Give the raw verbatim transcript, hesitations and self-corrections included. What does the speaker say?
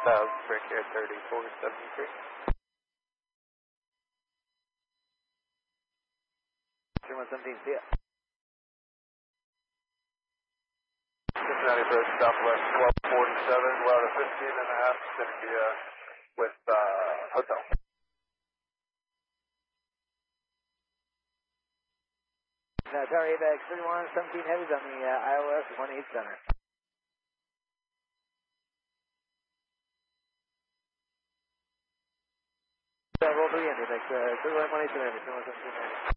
thousand, Brick Air thirty-four seventy-three. three one seventeen, see ya. Cincinnati approach, Southwest twelve forty-seven, well to fifteen and a half, going to be uh, with uh, hotel. Uh, Tower A V A X thirty-one seventeen heavies on the uh, I L S one eight center. Uh, roll three, Indy, uh, thirty-one one eight center, thirty-one seventeen heavy.